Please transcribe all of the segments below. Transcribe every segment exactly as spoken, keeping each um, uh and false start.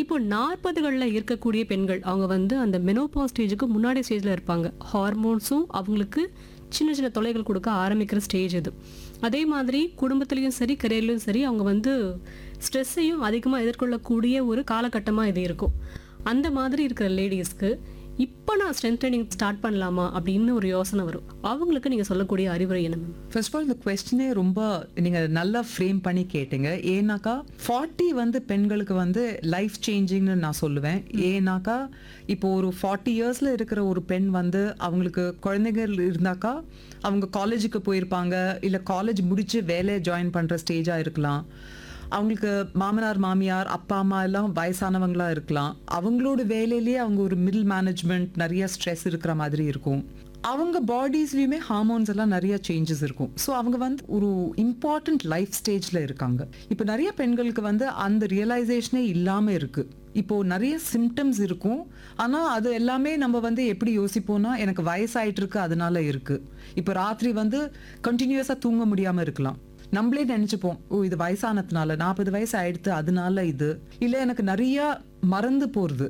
இப்போ நாற்பதுகளில் இருக்கக்கூடிய பெண்கள் அவங்க வந்து அந்த மெனோபாஸ் ஸ்டேஜுக்கு முன்னாடி ஸ்டேஜில் இருப்பாங்க. ஹார்மோன்ஸும் அவங்களுக்கு சின்ன சின்ன தொல்லைகள் கொடுக்க ஆரம்பிக்கிற ஸ்டேஜ் இது. அதே மாதிரி குடும்பத்துலேயும் சரி கரியர்லையும் சரி அவங்க வந்து ஸ்ட்ரெஸ்ஸையும் அதிகமாக எதிர்கொள்ளக்கூடிய ஒரு காலகட்டமாக இது இருக்கும். அந்த மாதிரி இருக்கிற லேடிஸ்க்கு இப்போ நான் ஸ்ட்ரென்த் ட்ரைனிங் ஸ்டார்ட் பண்ணலாமா அப்படின்னு ஒரு யோசனை வரும். அவங்களுக்கு நீங்கள் சொல்லக்கூடிய அறிவுரை என்ன மேம்? ஃபர்ஸ்ட் ஆஃப் ஆல் இந்த கொஸ்டினே ரொம்ப நீங்கள் நல்லா ஃப்ரேம் பண்ணி கேட்டீங்க. ஏன்னாக்கா ஃபார்ட்டி வந்து பெண்களுக்கு வந்து லைஃப் சேஞ்சிங்னு நான் சொல்லுவேன். ஏன்னாக்கா இப்போ ஒரு ஃபார்ட்டி இயர்ஸில் இருக்கிற ஒரு பெண் வந்து அவங்களுக்கு குழந்தைகள் இருந்தாக்கா அவங்க காலேஜுக்கு போயிருப்பாங்க, இல்லை காலேஜ் முடித்து வேலையை ஜாயின் பண்ணுற ஸ்டேஜாக இருக்கலாம். அவங்களுக்கு மாமனார் மாமியார் அப்பா அம்மா எல்லாம் வயசானவங்களாக இருக்கலாம். அவங்களோட வேலையிலேயே அவங்க ஒரு மிடில் மேனேஜ்மெண்ட் நிறைய ஸ்ட்ரெஸ் இருக்கிற மாதிரி இருக்கும். அவங்க பாடிஸ்லேயுமே ஹார்மோன்ஸ் எல்லாம் நிறைய சேஞ்சஸ் இருக்கும். ஸோ அவங்க வந்து ஒரு இம்பார்ட்டண்ட் லைஃப் ஸ்டேஜில் இருக்காங்க. இப்போ நிறைய பெண்களுக்கு வந்து அந்த ரியலைசேஷனே இல்லாமல் இருக்குது. இப்போது நிறைய சிம்டம்ஸ் இருக்கும். ஆனால் அது எல்லாமே நம்ம வந்து எப்படி யோசிப்போம்னா எனக்கு வயசாயிட்டு இருக்கு அதனால இருக்குது. இப்போ ராத்திரி வந்து கண்டினியூஸாக தூங்க முடியாமல் இருக்கலாம். நம்மளே நினச்சிப்போம், ஓ இது வயசானதுனால, நாற்பது வயசு ஆயிடுத்து அதனால இது, இல்லை எனக்கு நிறையா மறந்து போகிறது.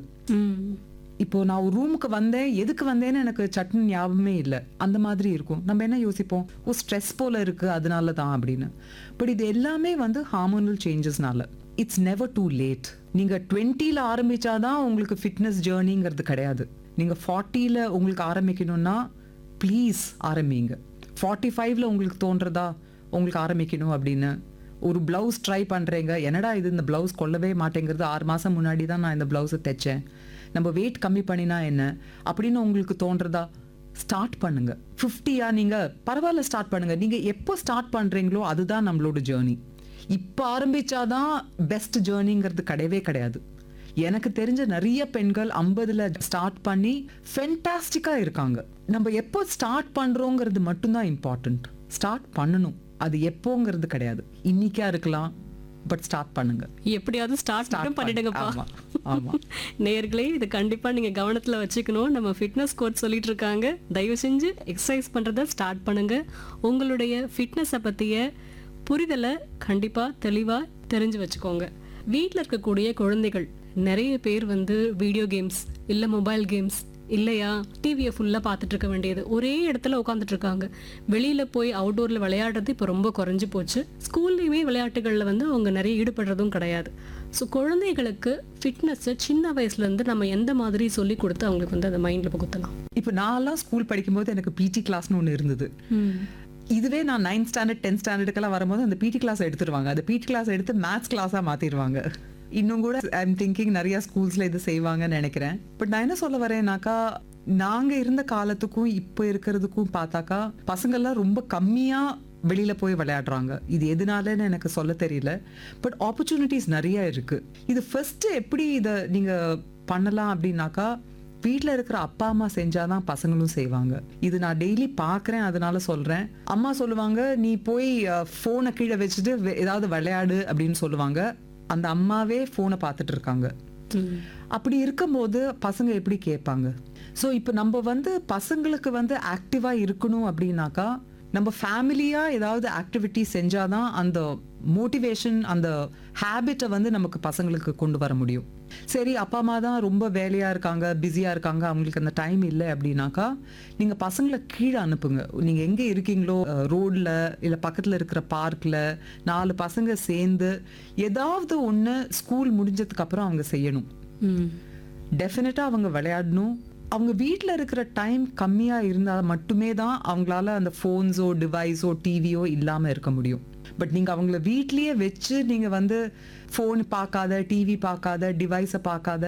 இப்போ நான் ஒரு ரூமுக்கு வந்தேன், எதுக்கு வந்தேன்னு எனக்கு சட்னி ஞாபகமே இல்லை, அந்த மாதிரி இருக்கும். நம்ம என்ன யோசிப்போம், ஓ ஸ்ட்ரெஸ் போல இருக்குது அதனால தான் அப்படின்னு. பட் இது எல்லாமே வந்து hormonal சேஞ்சஸ்னால. It's never too late. நீங்கள் டுவெண்ட்டியில் ஆரம்பித்தாதான் உங்களுக்கு ஃபிட்னஸ் ஜேர்னிங்கிறது கிடையாது. நீங்கள் ஃபார்ட்டியில் உங்களுக்கு ஆரம்பிக்கணும்னா ப்ளீஸ் ஆரம்பிங்க. ஃபார்ட்டி ஃபைவ்ல உங்களுக்கு தோன்றதா உங்களுக்கு ஆரம்பிக்கணும் அப்படின்னு? ஒரு ப்ளவுஸ் ட்ரை பண்ணுறீங்க, என்னடா இது இந்த ப்ளவுஸ் கொள்ளவே மாட்டேங்கிறது, ஆறு மாதம் முன்னாடி தான் நான் இந்த ப்ளவுஸை தைச்சேன், நம்ம வெயிட் கம்மி பண்ணினா என்ன அப்படின்னு உங்களுக்கு தோன்றதா? ஸ்டார்ட் பண்ணுங்க. ஃபிஃப்டியா நீங்கள் பரவாயில்ல ஸ்டார்ட் பண்ணுங்க. நீங்கள் எப்போ ஸ்டார்ட் பண்ணுறீங்களோ அதுதான் நம்மளோட ஜேர்னி. இப்போ ஆரம்பித்தாதான் பெஸ்ட் ஜேர்னிங்கிறது கிடையவே கிடையாது. எனக்கு தெரிஞ்ச நிறைய பெண்கள் ஐம்பதுல ஸ்டார்ட் பண்ணி ஃபென்டாஸ்டிக்காக இருக்காங்க. நம்ம எப்போ ஸ்டார்ட் பண்ணுறோங்கிறது மட்டும்தான் இம்பார்ட்டண்ட். ஸ்டார்ட் பண்ணணும், அது எப்போங்கிறது கிடையாது. இன்னைக்கா இருக்கலாம், பட் ஸ்டார்ட் பண்ணுங்க. எப்படியாவது ஸ்டார்ட் பண்ணிடுங்கப்பா. ஆமா நேயர்களே, இது கண்டிப்பா நீங்க கவனத்துல வச்சுக்கணும். நம்ம ஃபிட்னஸ் கோச் சொல்லிட்டு இருக்காங்க, தயவு செஞ்சு எக்ஸசைஸ் பண்றத ஸ்டார்ட் பண்ணுங்க. உங்களுடைய ஃபிட்னஸை பத்திய புரிதலை கண்டிப்பா தெளிவா தெரிஞ்சு வச்சுக்கோங்க. வீட்டில் இருக்கக்கூடிய குழந்தைகள் நிறைய பேர் வந்து வீடியோ கேம்ஸ் இல்லை மொபைல் கேம்ஸ் இல்லையா டிவியை ஃபுல்லாக பார்த்துட்டு இருக்க வேண்டியது, ஒரே இடத்துல உட்காந்துட்டு இருக்காங்க. வெளியில் போய் அவுட்டோரில் விளையாடுறது இப்போ ரொம்ப குறைஞ்சி போச்சு. ஸ்கூல்லையுமே விளையாட்டுகளில் வந்து அவங்க நிறைய ஈடுபடுறதும் கிடையாது. ஸோ குழந்தைகளுக்கு ஃபிட்னஸை சின்ன வயசுலேருந்து நம்ம எந்த மாதிரி சொல்லி கொடுத்து அவங்களுக்கு வந்து அந்த மைண்டில் புகுத்தலாம்? இப்போ நான்லாம் ஸ்கூல் படிக்கும்போது எனக்கு பிடி கிளாஸ்னு ஒன்று இருந்தது. இதுவே நான் நைன்த் ஸ்டாண்டர்ட் டென்த் ஸ்டாண்டர்டுக்கெல்லாம் வரும்போது அந்த பிடி கிளாஸ் எடுத்துருவாங்க. அந்த பிடி கிளாஸ் எடுத்து மேத்ஸ் கிளாஸாக மாற்றிடுவாங்க. இன்னும் கூட ஐ எம் திங்கிங் நிறைய ஸ்கூல்ஸில் இது செய்வாங்கன்னு நினைக்கிறேன். பட் நான் என்ன சொல்ல வரேன்னாக்கா, நாங்கள் இருந்த காலத்துக்கும் இப்போ இருக்கிறதுக்கும் பார்த்தாக்கா பசங்கள்லாம் ரொம்ப கம்மியாக வெளியில் போய் விளையாடுறாங்க. இது எதனாலன்னு எனக்கு சொல்ல தெரியல. பட் ஆப்பர்ச்சுனிட்டிஸ் நிறைய இருக்குது. இது ஃபர்ஸ்ட்டு எப்படி இதை நீங்கள் பண்ணலாம் அப்படின்னாக்கா, வீட்டில் இருக்கிற அப்பா அம்மா செஞ்சாதான் பசங்களும் செய்வாங்க. இது நான் டெய்லி பார்க்குறேன், அதனால சொல்கிறேன். அம்மா சொல்லுவாங்க, நீ போய் ஃபோனை கீழே வச்சுட்டு ஏதாவது விளையாடு அப்படின்னு சொல்லுவாங்க. அந்த அம்மாவே ஃபோனை பார்த்துட்டு இருக்காங்க. அப்படி இருக்கும்போது பசங்க எப்படி கேட்பாங்க? ஸோ இப்போ நம்ம வந்து பசங்களுக்கு வந்து ஆக்டிவாக இருக்கணும் அப்படின்னாக்கா நம்ம ஃபேமிலியாக ஏதாவது ஆக்டிவிட்டி செஞ்சாதான் அந்த மோட்டிவேஷன் அந்த ஹேபிட்டை வந்து நமக்கு பசங்களுக்கு கொண்டு வர முடியும். சரி, அப்பா அம்மா தான் ரொம்ப வேலையாக இருக்காங்க, பிஸியாக இருக்காங்க, அவங்களுக்கு அந்த டைம் இல்லை அப்படின்னாக்கா நீங்கள் பசங்களை கீழே அனுப்புங்க. நீங்கள் எங்கே இருக்கீங்களோ ரோடில் இல்லை பக்கத்தில் இருக்கிற பார்க்கில் நாலு பசங்க சேர்ந்து ஏதாவது ஒன்று ஸ்கூல் முடிஞ்சதுக்கப்புறம் அவங்க செய்யணும். டெஃபினட்டாக அவங்க விளையாடணும். அவங்க வீட்டில் இருக்கிற டைம் கம்மியாக இருந்தால் மட்டுமே தான் அவங்களால அந்த ஃபோன்ஸோ டிவைஸோ டிவியோ இல்லாமல் இருக்க முடியும். பட் நீங்கள் அவங்கள வீட்லேயே வச்சு நீங்கள் வந்து ஃபோன் பார்க்காத, டிவி பார்க்காத, டிவைஸை பார்க்காத,